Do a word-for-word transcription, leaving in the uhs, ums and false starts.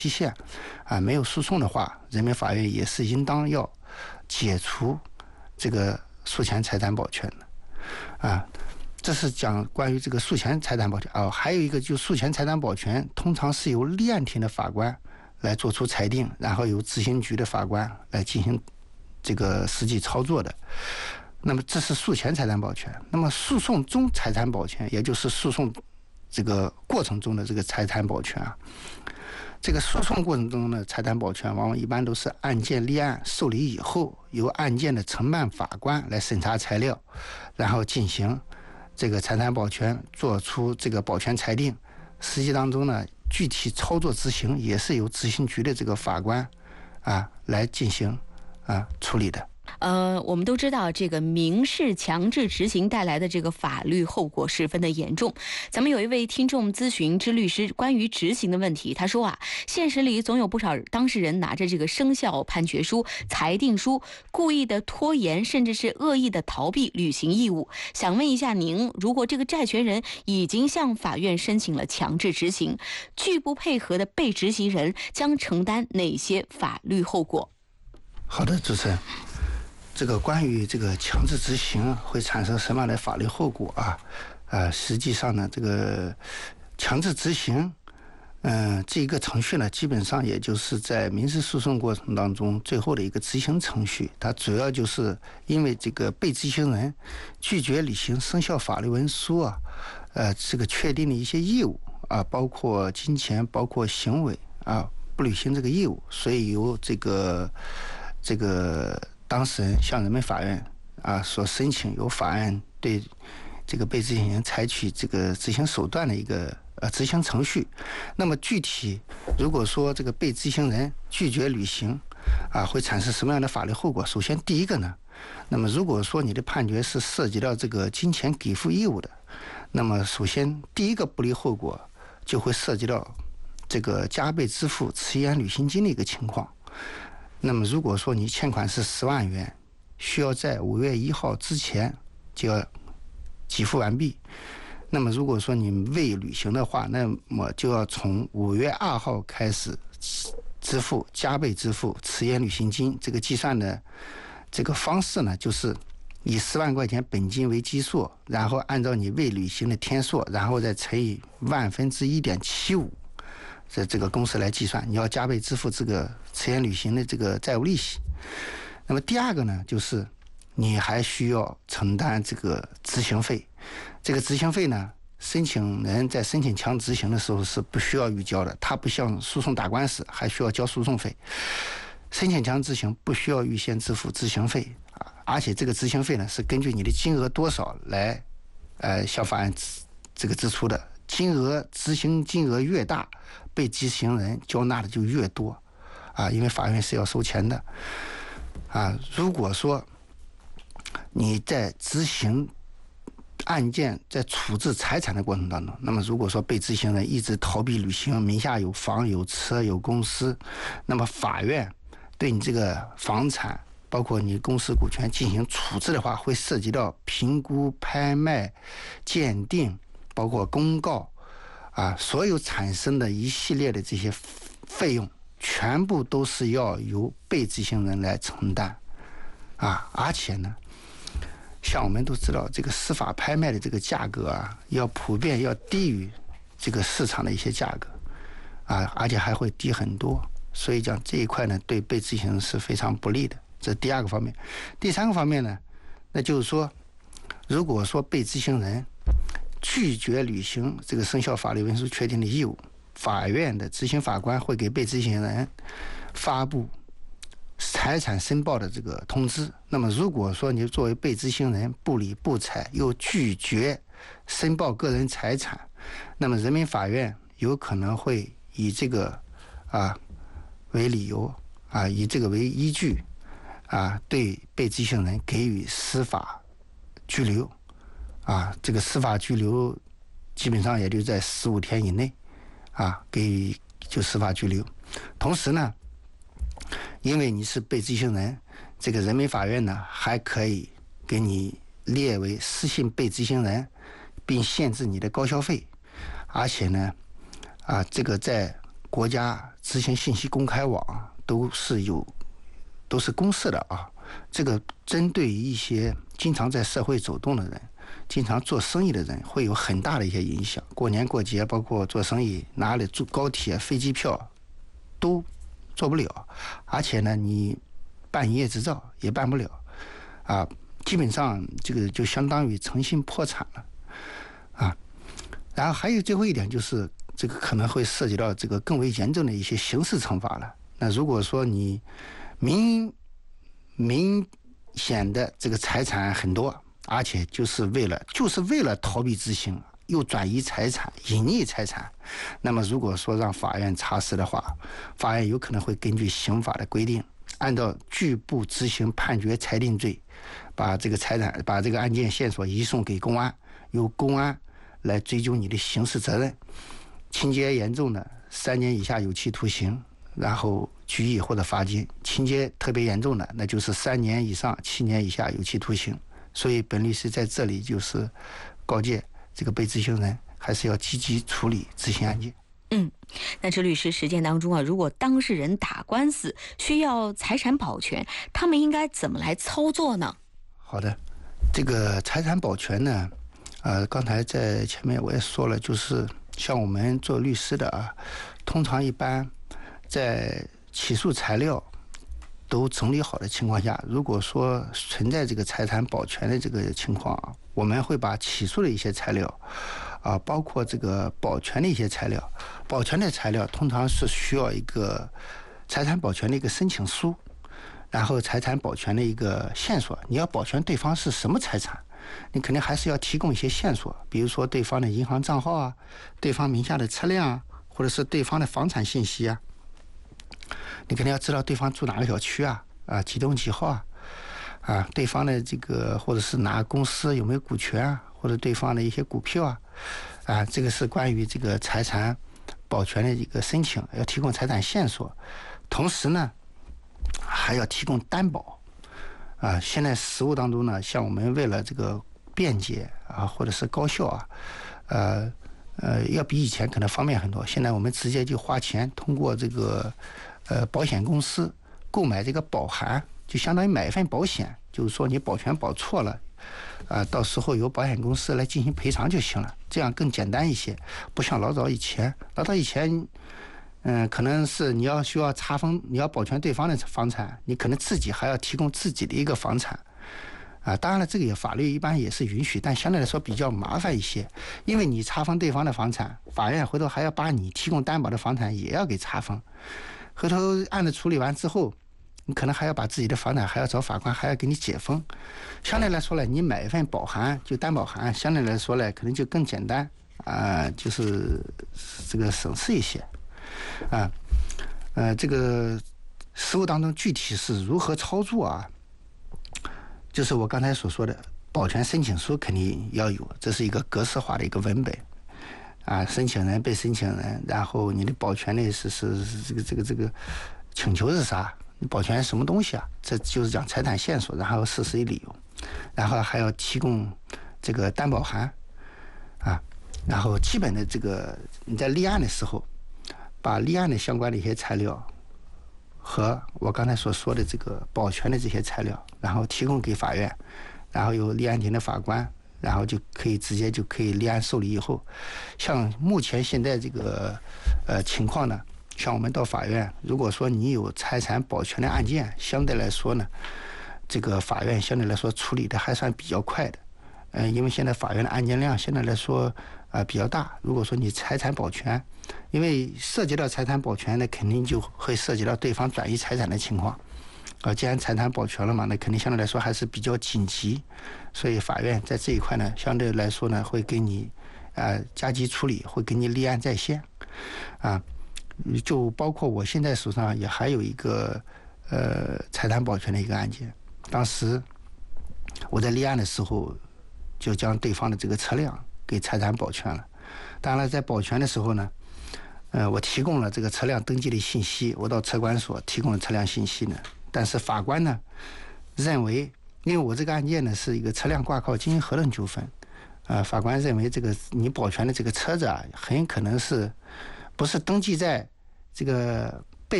期限啊没有诉讼的话，人民法院也是应当要解除这个诉前财产保全的啊。这是讲关于这个诉前财产保全啊，还有一个就是诉前财产保全通常是由立案庭的法官来做出裁定，然后由执行局的法官来进行这个实际操作的。那么这是诉前财产保全。那么诉讼中财产保全，也就是诉讼这个过程中的这个财产保全啊，这个诉讼过程中的财产保全，往往一般都是案件立案受理以后，由案件的承办法官来审查材料，然后进行这个财产保全，做出这个保全裁定。实际当中呢，具体操作执行也是由执行局的这个法官啊来进行啊处理的。 呃，我们都知道这个民事强制执行带来的这个法律后果十分的严重。咱们有一位听众咨询之律师关于执行的问题，他说啊，现实里总有不少当事人拿着这个生效判决书、裁定书，故意的拖延，甚至是恶意的逃避履行义务。想问一下您，如果这个债权人已经向法院申请了强制执行，拒不配合的被执行人将承担哪些法律后果？ 好的，主持人。这个关于这个强制执行会产生什么样的法律后果啊？呃，实际上呢，这个强制执行，嗯、呃，这一个程序呢，基本上也就是在民事诉讼过程当中最后的一个执行程序。它主要就是因为这个被执行人拒绝履行生效法律文书啊，呃，这个确定的一些义务啊，包括金钱，包括行为啊，不履行这个义务，所以由这个这个。当事人向人民法院啊所申请，由法院对这个被执行人采取这个执行手段的一个呃执行程序。那么具体如果说这个被执行人拒绝履行啊，会产生什么样的法律后果？首先第一个呢，那么如果说你的判决是涉及到这个金钱给付义务的，那么首先第一个不利后果就会涉及到这个加倍支付迟延履行金的一个情况。那么如果说你欠款是十万元，需要在五月一号之前就要给付完毕。那么如果说你未履行的话，那么就要从五月二号开始支付加倍支付迟延履行金。这个计算的这个方式呢，就是以十万块钱本金为基数，然后按照你未履行的天数，然后再乘以万分之一点七五。这这个公式来计算，你要加倍支付这个迟延履行的这个债务利息。那么第二个呢，就是你还需要承担这个执行费。这个执行费呢，申请人在申请强制执行的时候是不需要预交的，他不像诉讼打官司还需要交诉讼费。申请强制执行不需要预先支付执行费啊，而且这个执行费呢是根据你的金额多少来呃向法院这个支出的。金额执行金额越大，被执行人交纳的就越多啊，因为法院是要收钱的啊。如果说你在执行案件在处置财产的过程当中，那么如果说被执行人一直逃避履行，名下有房有车有公司，那么法院对你这个房产包括你公司股权进行处置的话，会涉及到评估、拍卖、鉴定，包括公告啊，所有产生的一系列的这些费用，全部都是要由被执行人来承担啊。而且呢，像我们都知道，这个司法拍卖的这个价格啊，要普遍要低于这个市场的一些价格啊，而且还会低很多。所以讲这一块呢，对被执行人是非常不利的。这是第二个方面。第三个方面呢，那就是说，如果说被执行人拒绝履行这个生效法律文书确定的义务，法院的执行法官会给被执行人发布财产申报的这个通知。那么如果说你作为被执行人不理不睬，又拒绝申报个人财产，那么人民法院有可能会以这个啊为理由啊，以这个为依据啊，对被执行人给予司法拘留啊，这个司法拘留基本上也就在十五天以内啊，给予就司法拘留。同时呢，因为你是被执行人，这个人民法院呢还可以给你列为失信被执行人，并限制你的高消费。而且呢，啊，这个在国家执行信息公开网都是有都是公示的啊。这个针对于一些经常在社会走动的人，经常做生意的人，会有很大的一些影响。过年过节，包括做生意，哪里坐高铁、飞机票都做不了，而且呢，你办营业执照也办不了，啊，基本上这个就相当于诚信破产了，啊。然后还有最后一点就是，这个可能会涉及到这个更为严重的一些刑事惩罚了。那如果说你明明显的这个财产很多，而且就是为了就是为了逃避执行，又转移财产、隐匿财产，那么如果说让法院查实的话，法院有可能会根据刑法的规定，按照拒不执行判决裁定罪，把这个财产、把这个案件线索移送给公安，由公安来追究你的刑事责任。情节严重的，三年以下有期徒刑，然后拘役或者罚金；情节特别严重的，那就是三年以上七年以下有期徒刑。所以本律师在这里就是告诫这个被执行人，还是要积极处理执行案件。 嗯，那这律师实践当中啊，如果当事人打官司需要财产保全，他们应该怎么来操作呢？ 好的，这个财产保全呢，呃，刚才在前面我也说了，就是像我们做律师的啊，通常一般在起诉材料都整理好的情况下，如果说存在这个财产保全的这个情况啊，我们会把起诉的一些材料啊，包括这个保全的一些材料，保全的材料通常是需要一个财产保全的一个申请书，然后财产保全的一个线索。你要保全对方是什么财产，你肯定还是要提供一些线索，比如说对方的银行账号啊，对方名下的车辆啊，或者是对方的房产信息啊。你肯定要知道对方住哪个小区啊，啊几栋几号啊，啊对方的这个或者是哪个公司有没有股权啊，或者对方的一些股票啊，啊这个是关于这个财产保全的一个申请，要提供财产线索，同时呢还要提供担保。啊，现在实务当中呢，像我们为了这个便捷啊，或者是高效啊，呃呃，要比以前可能方便很多。现在我们直接就花钱，通过这个呃保险公司购买这个保函，就相当于买一份保险，就是说你保全保错了，啊、呃，到时候由保险公司来进行赔偿就行了，这样更简单一些，不像老早以前，老早以前。嗯，可能是你要需要查封，你要保全对方的房产，你可能自己还要提供自己的一个房产，啊，当然了，这个也法律一般也是允许，但相对来说比较麻烦一些，因为你查封对方的房产，法院回头还要把你提供担保的房产也要给查封，回头案子处理完之后，你可能还要把自己的房产还要找法官还要给你解封，相对来说呢，你买一份保函就担保函，相对来说呢可能就更简单啊、呃，就是这个省事一些。啊，呃，这个实务当中具体是如何操作啊？就是我刚才所说的，保全申请书肯定要有，这是一个格式化的一个文本啊。申请人、被申请人，然后你的保全的是是是这个这个这个请求是啥？你保全什么东西啊？这就是讲财产线索，然后事实与理由，然后还要提供这个担保函啊，然后基本的这个你在立案的时候。把立案的相关的一些材料和我刚才所说的这个保全的这些材料，然后提供给法院，然后由立案庭的法官，然后就可以直接就可以立案受理以后，像目前现在这个呃情况呢，像我们到法院，如果说你有财产保全的案件，相对来说呢，这个法院相对来说处理的还算比较快的，呃，因为现在法院的案件量相对来说啊、呃、比较大，如果说你财产保全。因为涉及到财产保全呢，肯定就会涉及到对方转移财产的情况，啊，既然财产保全了嘛，那肯定相对来说还是比较紧急，所以法院在这一块呢，相对来说呢，会给你，呃，加急处理，会给你立案在先，啊，就包括我现在手上也还有一个，呃，财产保全的一个案件，当时我在立案的时候，就将对方的这个车辆给财产保全了，当然了，在保全的时候呢。呃，我提供了这个车辆登记的信息，我到车管所提供了车辆信息呢。但是法官呢认为，因为我这个案件呢是一个车辆挂靠经营核认纠纷，呃，法官认为这个你保全的这个车子啊，很可能是不是登记在这个